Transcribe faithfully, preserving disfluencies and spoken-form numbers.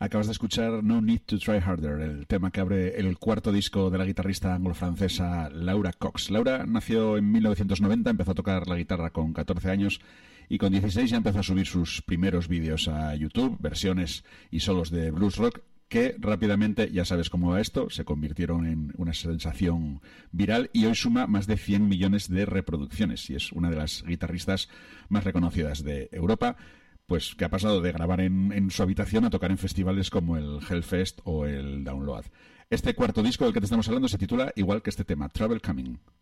Acabas de escuchar No Need to Try Harder, el tema que abre el cuarto disco de la guitarrista anglo-francesa Laura Cox. Laura nació en mil novecientos noventa, empezó a tocar la guitarra con catorce años y con dieciséis ya empezó a subir sus primeros vídeos a YouTube, versiones y solos de blues rock, que rápidamente, ya sabes cómo va esto, se convirtieron en una sensación viral y hoy suma más de cien millones de reproducciones y es una de las guitarristas más reconocidas de Europa, pues que ha pasado de grabar en, en su habitación a tocar en festivales como el Hellfest o el Download. Este cuarto disco del que te estamos hablando se titula igual que este tema, Trouble Coming.